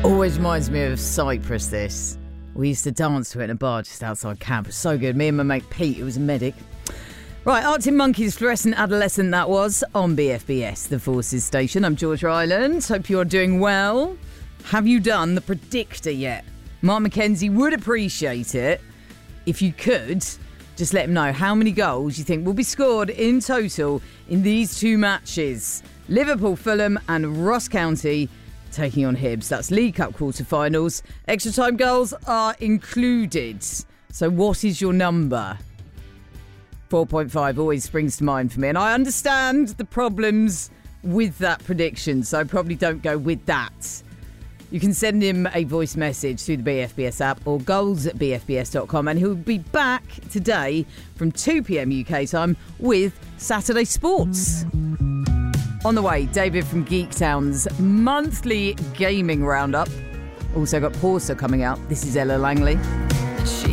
Always reminds me of Cyprus, this. We used to dance to it in a bar just outside camp. It was so good. Me and my mate Pete, who was a medic. Right, Arctic Monkeys, Fluorescent Adolescent, that was on BFBS, the Forces Station. I'm George Ryland. Hope you're doing well. Have you done the predictor yet? Mark McKenzie would appreciate it if you could. Just let him know how many goals you think will be scored in total in these two matches. Liverpool, Fulham and Ross County taking on Hibs. That's League Cup quarterfinals. Extra time goals are included. So what is your number? 4.5 always springs to mind for me. And I understand the problems with that prediction, so I probably don't go with that. You can send him a voice message through the BFBS app or goals@bfbs.com, and he'll be back today from 2 p.m. UK time with Saturday Sports. On the way, David from Geektown's monthly gaming roundup. Also got Porter coming out. This is Ella Langley.